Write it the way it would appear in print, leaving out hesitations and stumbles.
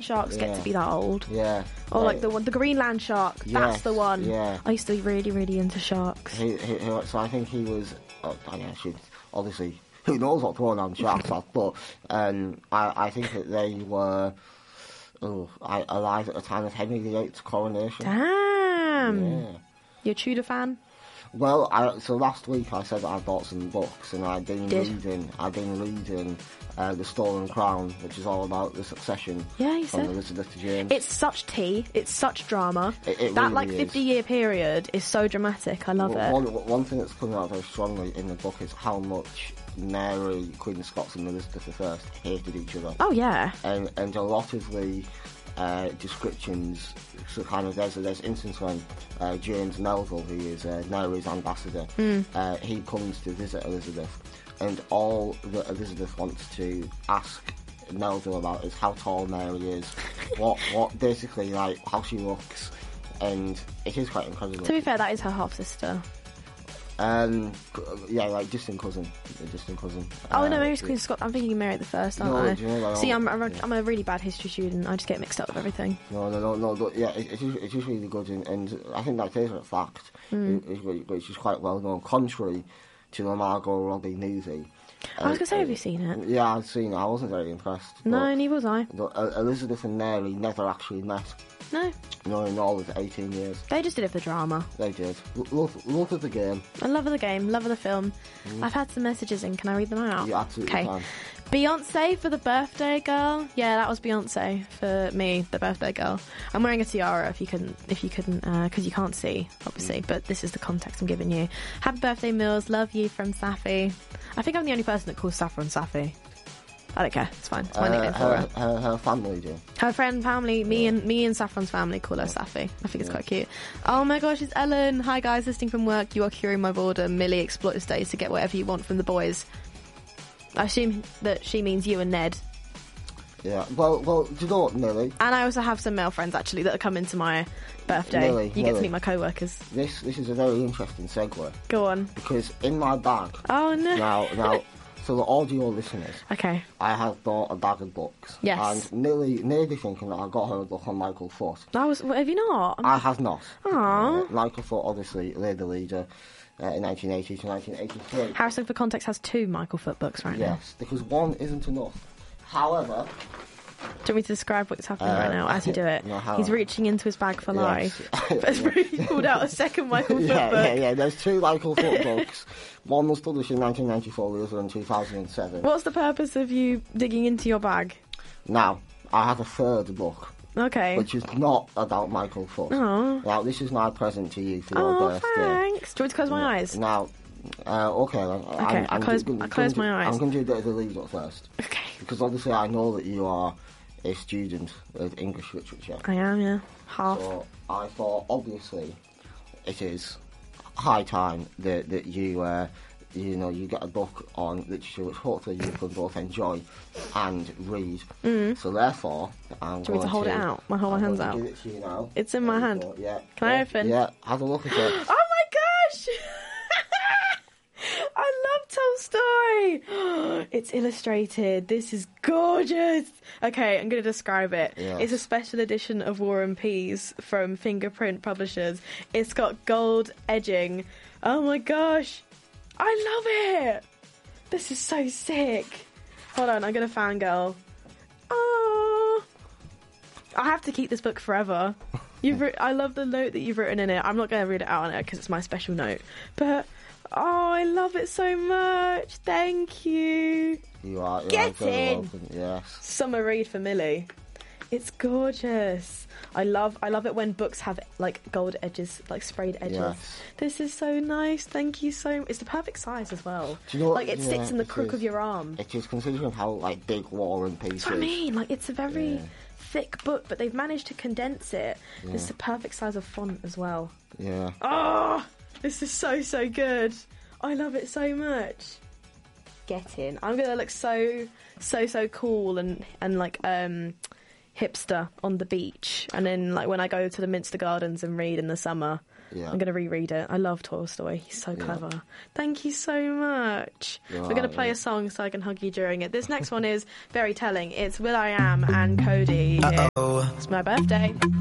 sharks get to be that old. Yeah. Or like the Greenland shark. Yes, That's the one. yeah. I used to be really, really into sharks. So I think he was. I mean, obviously, who knows what pronoun sharks are? But I think that they were alive at the time of Henry VIII's coronation. Damn. Yeah. You a Tudor fan? Well, so last week I said that I bought some books, and I've been reading The Stolen Crown, which is all about the succession from Elizabeth to James. It's such tea. It's such drama. It that really 50-year period is so dramatic. I love it. One thing that's coming out very strongly in the book is how much Mary, Queen of Scots, and Elizabeth I hated each other. Oh yeah. And a lot of the descriptions, so kind of there's instance when James Melville, who is Mary's ambassador, he comes to visit Elizabeth, and all that Elizabeth wants to ask Melville about is how tall Mary is, what basically like how she looks, and it is quite incredible. To be fair, that is her half sister. Yeah, like distant cousin. Oh no, maybe it's Queen of Scots. I'm thinking Mary the First, aren't I? Do you know, like, See, I'm a really bad history student. I just get mixed up with everything. No. But yeah, it is really good, and I think my favourite fact, which is quite well known, contrary to the Margot Robbie movie. I was going to say, have you seen it? Yeah, I've seen it. I wasn't very impressed. No, neither was I. Elizabeth and Mary never actually met. No, in all of 18 years. They just did it for drama. They did. Love of the game. I love of the game, love of the film. I've had some messages in. Can I read them out? Yeah, absolutely can. Beyonce for the birthday girl. Yeah, that was Beyonce for me, the birthday girl. I'm wearing a tiara if you couldn't, because you can't see, obviously, but this is the context I'm giving you. Happy birthday, Mills. Love you from Safi. I think I'm the only person that calls Saffron Safi. I don't care. It's fine. It's my nickname for her. Her family do. Her family, me and Saffron's family call her Safi. I think it's quite cute. Oh my gosh, it's Ellen. Hi guys, listening from work. You are curing my boredom. Millie exploits days to get whatever you want from the boys. I assume that she means you and Ned. Yeah. Well, do you know what, Millie? And I also have some male friends actually that are coming to my birthday. Millie, you get to meet my co-workers. This is a very interesting segue. Go on. Because in my bag. Oh no. Now. So the audio listeners, okay, I have bought a bag of books. Yes. And nearly thinking that I got her a book on Michael Foot. Have you not? I have not. Aww. Michael Foot, obviously, led the leader in 1980 to 1983. Harrison, for context, has 2 Michael Foot books right now. Yes, because one isn't enough. However... Do you want me to describe what's happening right now as you do it? No, he's reaching into his bag for life. But has really pulled out a second Michael Foot book. Yeah. There's 2 Michael Foot books. One was published in 1994, the other in 2007. What's the purpose of you digging into your bag? Now, I have a third book. Okay. Which is not about Michael Foot. Aww. Now, this is my present to you for your birthday. Thanks. Do you want me to close my eyes? Now, okay then. Okay, I'll close my eyes. I'm going to do a bit of the lead up first. Okay. Because obviously I know that you are a student of English literature. I am, yeah. Half. So I thought, obviously, it is high time that you get a book on literature which hopefully you can both enjoy and read. So therefore, I'm Do you want me to hold it out? Hold my hands out. Give it to you now. It's in my hand. Yeah. Can I open? Yeah. Have a look at it. Oh my gosh! I love Tolstoy! It's illustrated. This is gorgeous! Okay, I'm going to describe it. Yes. It's a special edition of War and Peace from Fingerprint Publishers. It's got gold edging. Oh my gosh! I love it! This is so sick. Hold on, I'm going to fangirl. Oh! I have to keep this book forever. I love the note that you've written in it. I'm not going to read it out on it because it's my special note. But... oh, I love it so much. Thank you. You are Get in. welcome. Yes. Summer read for Millie. It's gorgeous. I love it when books have like gold edges, like sprayed edges. Yes. This is so nice. Thank you so much. It's the perfect size as well. Do you know like it sits in the crook of your arm. It is, considering how like big War and Peace is. That's what I mean. Like it's a very thick book, but they've managed to condense it. Yeah. It's the perfect size of font as well. Yeah. Oh, this is so good. I love it so much. Get in. I'm gonna look so cool and like hipster on the beach, and then like when I go to the Minster Gardens and read in the summer, Yeah. I'm going to reread it. I love Tolstoy. He's so clever. Thank you so much. You're We're going to right, play yeah. a song so I can hug you during it. This next one is very telling. It's Will I Am and Cody. It's my birthday.